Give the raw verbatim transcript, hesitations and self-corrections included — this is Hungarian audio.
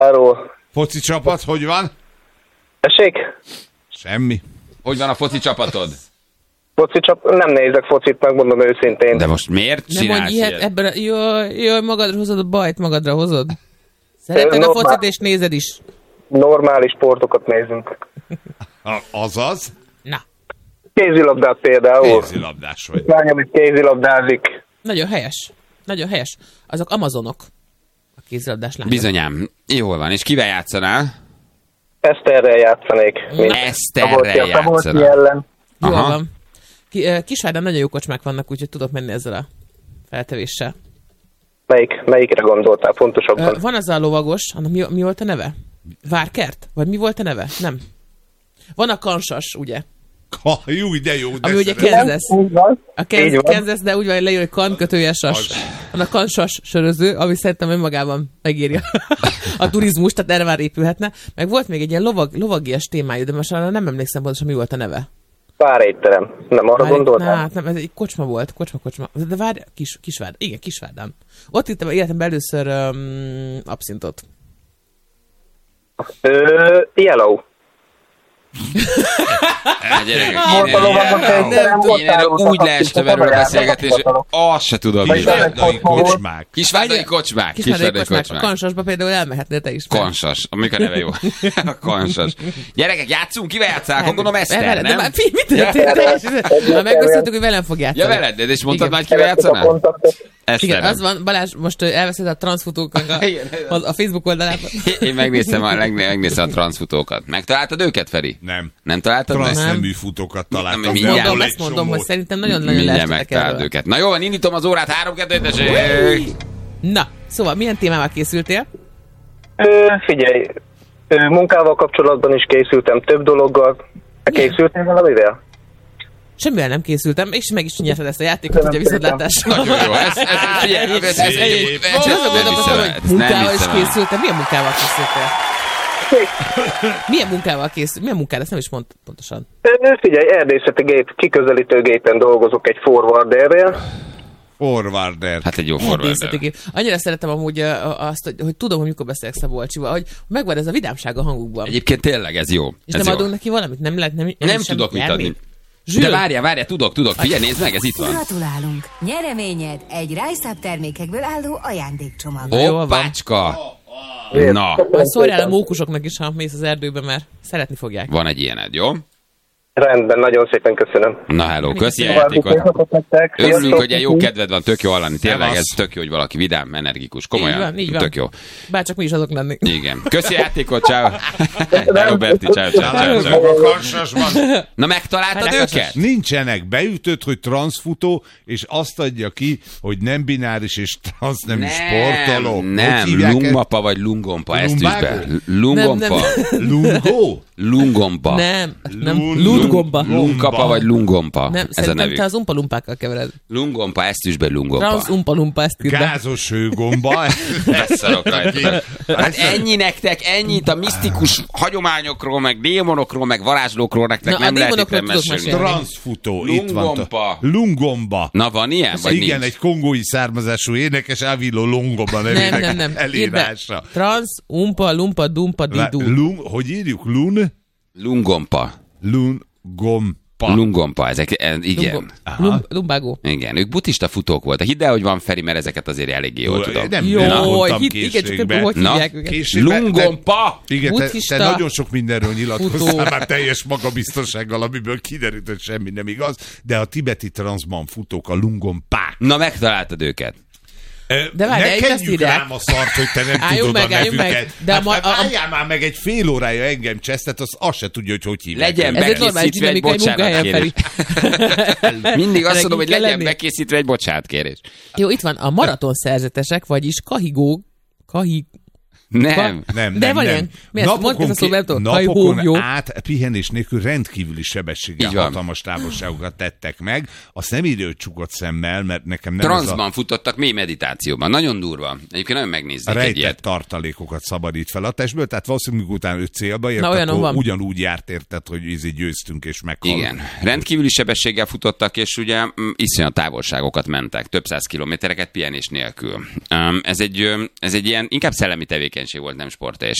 Arról. Foci csapat, hogy van? Tessék? Semmi. Hogy van a foci csapatod? Foci csapat? Nem nézek focit, megmondom őszintén. De most miért Nem csinálsz mondj ilyet, ilyet? ebben a... Jaj, jaj, magadra hozod a bajt, magadra hozod. Szereted a Normál- focit és nézed is. Normális sportokat nézünk. A, azaz? Na, Kézilabdát például. Kézilabdás vagy. Lányom itt kézilabdázik. nagyon helyes. Nagyon helyes. Azok amazonok. A kézilabdás lányok. Bizonyám. Jól van. És kivel játszanál? Eszterrel játszanék. mint Eszterrel Szabolcsi- a Szabolcsi játszanál. ellen. Jól Aha. van. Ki, eh, Kisvárdán nagyon jó kocsmák vannak, úgyhogy tudok menni ezzel a feltevéssel. Melyik, melyikre gondoltál Ö, pontosabban? Van az a lovagos, annak mi, mi volt a neve? Várkert? Vagy mi volt a neve? Nem. Van a kansas, ugye? Ha, jó, de jó, de Ami ugye szeretem. Kansas. Úgy van. A Így Kansas, van. Kansas, de úgy van, leír, hogy kan kötője sas. Van a kansas söröző, ami szerintem önmagában megírja a turizmus, tehát erre már épülhetne. Meg volt még egy ilyen lovag, lovagias témájú, de most arra nem emlékszem pontosan, mi volt a neve. Párétterem. Nem arra Várj, gondoltál? hát nem, ez egy kocsma volt, kocsma, kocsma. De várj, kis, Kisvárd, igen, Kisvárdán. Ott ittem életemben először um, abszintot. Ö, Yellow. Hát gyerekek, Volt én a lovagos erre- egyszerűen, én volt erre árultak úgy a leestem kicsit, erről a a beszélgetésre, fiatalok. azt se tudom. mi. Kisvárdai kocsmák. Kisvárdai kocsmák. Kisvárdai Kisvárdai kocsmák. A kocsmák. kansasba például elmehetnél te is. Konsas. Amikor neve jó. Konsas. Gyerekek, játszunk? Kivel játszál? Gondolom Eszter, Veled, de nem? már, fi, mit történt? Már megbeszéltük, hogy velem fog játszani. Ja, veled, de és mondtad Igen. már, hogy kivel Keresik a játszanál? kontaktot. Igen, Eszterrel. az van, Balázs, most ö, elveszed a transzfutóknak a, Igen. a, a Facebook oldalában. Én megnéztem a, megnéztem a transzfutókat. Megtaláltad őket, Feri? Nem. Nem találtad meg? Transznemű futókat találtam. Nem, Azt mindjárt. mondom, Abból ezt egy mondom, hogy csomót. szerintem nagyon-nagyon Mindjárt leestetek megtaláld erről. őket. Na jó, van, indítom az órát, három, kettő, tessék! Na, szóval milyen témával készültél? Ö, figyelj, ö, munkával kapcsolatban is készültem több dologgal. Te készültél valamivel? Semmivel nem készültem, és meg is nyerted ezt a játékot, ugye viszontlátás. Nagyon jó, ez, ez, figyelj, ez, ez, ez, ez, Csak azon nem gondolkozom, hiszem el, hogy ezt nem munkával is hiszem el. készültem. Milyen munkával készültél? Milyen munkával készültél? Milyen munkád? Ezt nem is mond pontosan. Ö, figyelj, erdészeti gép, kiközelítő gépen dolgozok egy forwarderrel. Forwarder. Hát egy jó Erdészeti forwarder. gép. Annyira szeretem amúgy ö, azt, hogy, hogy tudom, hogy mikor beszélek Szabolcsival, hogy megvan ez a vidámság a hangukban. Egyébként tényleg ez jó. És Ez nem jó. adunk neki valamit? Nem lehet, nem, Nem sem tudok mit nyerni? adni. Zsül, De várjál, várjál, tudok, tudok. Figyelj, nézd meg, ez itt van. Gratulálunk! Nyereményed egy Rice Up termékekből álló ajándékcsomag. Jól van. Hoppácska! Na, majd szórjál a mókusoknak is, ha mész az erdőbe, mert szeretni fogják. van egy ilyened, jó? Rendben, nagyon szépen köszönöm. Na hello, köszi a További játékot. szép napot nektek. Örülünk, Sziasztok. hogy ilyen jó kedved van, tök jó hallani. Tényleg Szevasz. ez tök jó, hogy valaki vidám, energikus. Így Komolyan, van, így van. tök jó. Bárcsak mi is azok lennénk. Igen. Köszi a játékot, ciao. Roberti, ciao, ciao, ciao, Meg ciao. a kansasban. Na megtaláltad Hát, őket? Nincsenek. Beütött, hogy transzfutó, és azt adja ki, hogy nem bináris és transznemű sportoló. Hogy nem, hívják ezt? lungmapa vagy lungompa, ezt is Lumbago? be. Lungompa, Nem, Lungó? lungompa. Nem, nem. Lun- Ludgomba. Lungkapa vagy lungompa, Nem, ez a szerintem nevük. te az umpalumpákkal kevered. Lungompa, ezt is be lungompa. Trans umpalumpa, ezt írd be. Gázos hőgomba. Beszarok rajta. Hát ennyi nektek, ennyit a misztikus hagyományokról, meg démonokról, meg varázslókról nektek Na, a nem lehet itt démonokról tudok mesélni. mesélni. Transzfutó. Itt van. Lungompa. Lungomba. Na van ilyen, vagy Igen, nincs? egy kongói származású énekes Avilo Longomba Nem, nevének nem, nem. Írd be. elérása. Trans, umpa, lumpa, dumpa, Vá- didu. Lung, hogy írjuk? Lun? Lungompa. Lungompa. Lungompa, ezek, e, igen. Lungom. Lum, lumbágó. Igen, ők buddhista futók voltak. Hidd el, hogy van Feri, mert ezeket azért eléggé jól tudom. Nem, Jó, nem mondtam hit, igen, csak készségbe. hogy Na, hívják őket. Készségbe- Lungompa! Igen, te, te Buddhista nagyon sok mindenről nyilatkoztál, futó. már teljes magabiztossággal, amiből kiderült, hogy semmi nem igaz, de a tibeti transzban futók a lungompák. Na, megtaláltad őket. De várj, ne itt azt kenjük írják. rám a szart, hogy te nem Álljunk tudod meg, a álljunk nevüket. meg. De hát, ma- hát a- a- álljál már meg egy fél órája engem csesztet, az azt se tudja, hogy hogy hívják. Legyen Ez egy normális bekészítve egy dinamikai munkahelyen, bocsánatkérés. Feri. Mindig azt Ennek mondom, hogy így kell legyen lenni. bekészítve egy bocsánatkérés. Jó, itt van a maraton szerzetesek, vagyis kahigók, kahig... Nem. Nem, De nem, van nem. ilyen. Mi ezt? Mondd ezt a szót, nem tudom. napokon Hajhó, jó. át pihenés nélkül rendkívüli sebességgel Így van. hatalmas távolságokat tettek meg. Azt nem írja, hogy csukott szemmel, mert nekem nem ez a Transzban futottak mély meditációban. Nagyon durva. Egyébként nagyon megnéznék egy rejtett ilyet. tartalékokat szabadít fel a testből, tehát valószínűleg utána ő célba ért, olyanom akkor van. ugyanúgy járt érted, hogy ízi győztünk és meghalunk. Igen. Rendkívüli sebességgel futottak, és ugye mm, iszonyat távolságokat mentek, több száz kilométereket pihenés nélkül. Um, ez, egy, ö, ez egy ilyen inkább szellemi tevékenység tevékenység volt, nem sport.